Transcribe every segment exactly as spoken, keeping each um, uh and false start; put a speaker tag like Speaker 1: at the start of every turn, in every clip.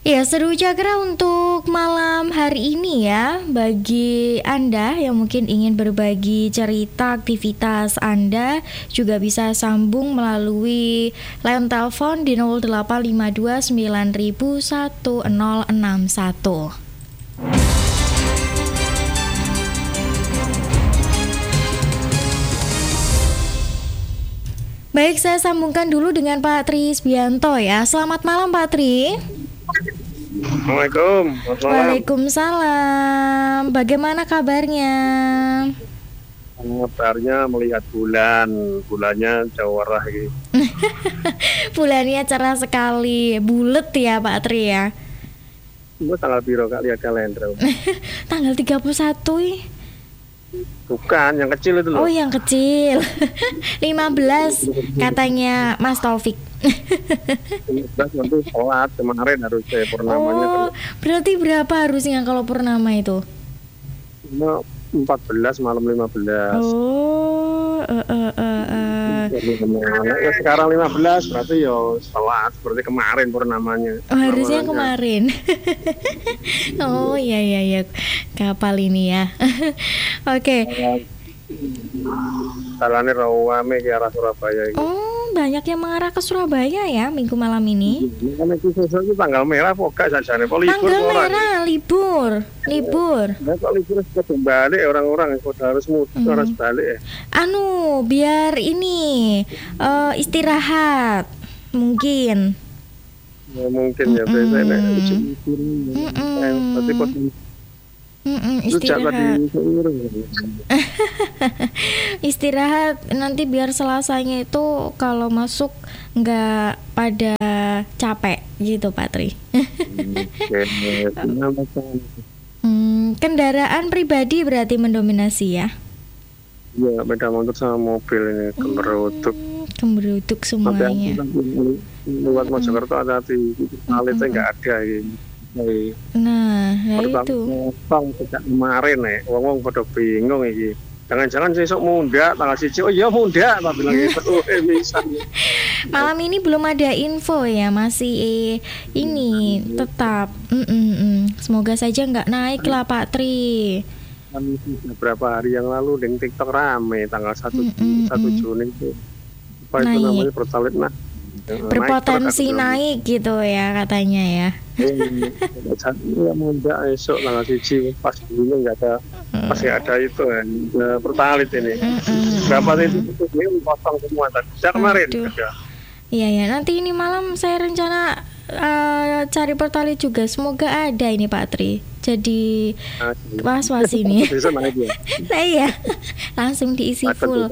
Speaker 1: Ya, seru Cakra untuk malam hari ini ya. Bagi Anda yang mungkin ingin berbagi cerita aktivitas Anda, juga bisa sambung melalui line telepon di nol delapan lima dua sembilan nol satu nol enam satu. Baik, saya sambungkan dulu dengan Pak Tri Sbianto ya. Selamat malam Pak Tri.
Speaker 2: Assalamualaikum.
Speaker 1: Waalaikumsalam. Bagaimana kabarnya?
Speaker 2: Kabarnya melihat bulan, bulannya cerah gitu.
Speaker 1: Bulannya cerah sekali, bulet ya Pak Tri ya.
Speaker 2: Itu tanggal biru Kak, lihat kalender.
Speaker 1: Tanggal tiga puluh satu ih.
Speaker 2: Bukan, yang kecil itu loh.
Speaker 1: Oh, yang kecil. lima belas katanya Mas Taufik.
Speaker 2: lima belas nanti sholat kemarin harusnya purnamanya.
Speaker 1: Oh, berarti berapa harusnya kalau purnama itu?
Speaker 2: empat belas malam lima belas.
Speaker 1: Oh, uh, uh, uh, uh.
Speaker 2: Ya, sekarang lima belas berarti ya sholat seperti kemarin purnamanya.
Speaker 1: Oh, harusnya kemarin. Oh, iya iya iya. Kapal ini ya. Oke. Okay.
Speaker 2: Jalannya rawame ke arah Surabaya.
Speaker 1: Oh, banyak yang mengarah ke Surabaya ya minggu malam ini.
Speaker 2: Kan itu sesuatu tanggal merah pokoknya sajane libur.
Speaker 1: Tanggal merah libur, libur.
Speaker 2: Nah, kok libur sudah balik orang-orang sudah harus mudik hmm. harus balik ya.
Speaker 1: Anu, biar ini uh, istirahat mungkin.
Speaker 2: Ya, mungkin ya biasanya nek berarti
Speaker 1: Mm-mm, istirahat. Istirahat nanti biar Selasanya itu kalau masuk nggak pada capek gitu Pak Tri. hmm, kendaraan pribadi berarti mendominasi ya?
Speaker 2: Iya, beda motor sama mobil ini gemeruduk.
Speaker 1: Hmm, gemeruduk semuanya.
Speaker 2: Lewat Mojokerto hati-hati, kalitnya nggak ada ini.
Speaker 1: Nah, ya itu.
Speaker 2: Bang, sejak kemarin nih, wong-wong pada bingung iki. Jangan-jangan besok muda tanggal satu. Oh iya muda, tak bilang gitu. Oh, eh, bisa.
Speaker 1: Malam ini belum ada info ya, masih eh, ini tetap. Mm-mm-mm. Semoga saja nggak naik lah Pak Tri.
Speaker 2: Kan beberapa hari yang lalu di TikTok rame tanggal satu Juni itu. Apa itu namanya Pertalite nah.
Speaker 1: Berpotensi naik, naik gitu ya katanya ya.
Speaker 2: Iya muda esok tanggal satu pas dulu nggak ada pas nggak ada itu kan Pertalite ini. Berapa itu itu kosong semua tadi. Sejak kemarin.
Speaker 1: Iya ya, nanti ini malam saya rencana uh, cari Pertalite juga. Semoga ada ini Pak Tri. Jadi was-was ini. Nah iya, langsung diisi full.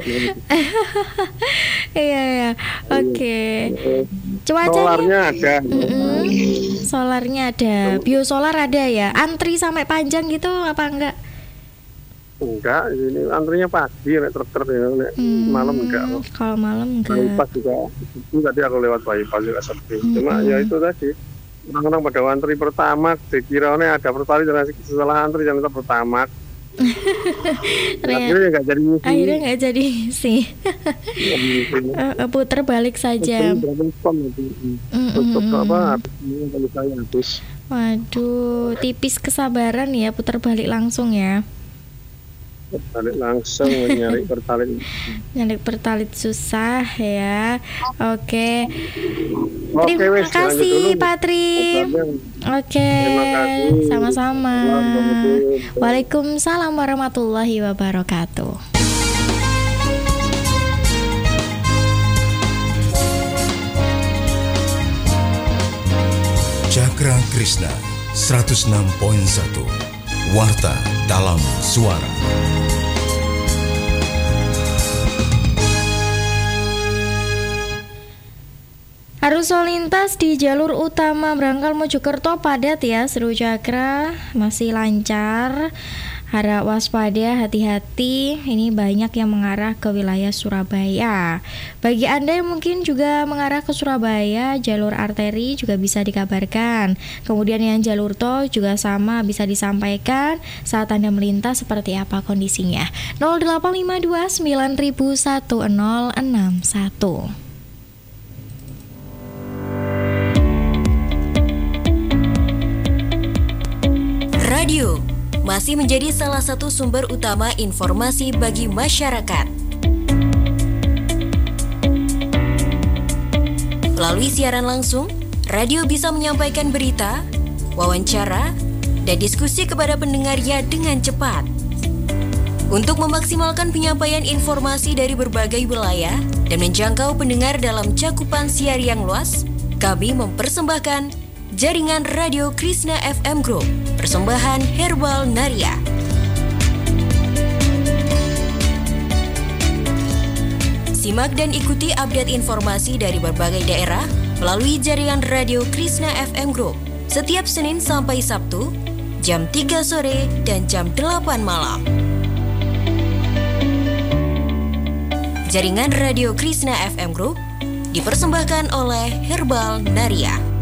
Speaker 1: Iya ya, oke. Cuacanya
Speaker 2: solarnya ada.
Speaker 1: Mm-mm. Solarnya ada, biosolar ada ya. Antri sampai panjang gitu apa enggak?
Speaker 2: Enggak, ini antrinya pagi nek truk-truk ya, hmm, malam enggak.
Speaker 1: Kalau malam enggak.
Speaker 2: Bypass juga. Itu tadi aku lewat bypass juga sepi. Hmm. Cuma ya itu tadi. Orang-orang pada antri pertama, dikiranya ada Pertalite setelah antri jangan pertama. Akhirnya nggak jadi misi.
Speaker 1: Akhirnya nggak jadi sih. uh, puter balik saja.
Speaker 2: Untuk apa? Kalau saya habis.
Speaker 1: Waduh, tipis kesabaran ya, putar balik langsung ya.
Speaker 2: Balik langsung nyari Pertalite.
Speaker 1: Nyari Pertalite susah ya. Oke.
Speaker 2: Oke,
Speaker 1: terima
Speaker 2: wes,
Speaker 1: kasih Pak Tri. Oke, sama-sama. Waalaikumsalam warahmatullahi wabarakatuh.
Speaker 3: Cakra Krishna seratus enam koma satu Warta dalam Suara.
Speaker 1: Arus lalu lintas di jalur utama Brangkal Mojokerto padat ya, Seru Cakra, masih lancar. Harap waspada, hati-hati. Ini banyak yang mengarah ke wilayah Surabaya. Bagi Anda yang mungkin juga mengarah ke Surabaya, jalur arteri juga bisa dikabarkan. Kemudian yang jalur tol juga sama, bisa disampaikan saat Anda melintas seperti apa kondisinya. nol delapan lima dua sembilan nol satu nol enam satu.
Speaker 4: masih menjadi salah satu sumber utama informasi bagi masyarakat. Melalui siaran langsung, radio bisa menyampaikan berita, wawancara, dan diskusi kepada pendengarnya dengan cepat. Untuk memaksimalkan penyampaian informasi dari berbagai wilayah dan menjangkau pendengar dalam cakupan siar yang luas, kami mempersembahkan Jaringan Radio Krishna F M Group, persembahan Herbal Naria. Simak dan ikuti update informasi dari berbagai daerah melalui Jaringan Radio Krishna F M Group setiap Senin sampai Sabtu, jam tiga sore dan jam delapan malam. Jaringan Radio Krishna F M Group dipersembahkan oleh Herbal Naria.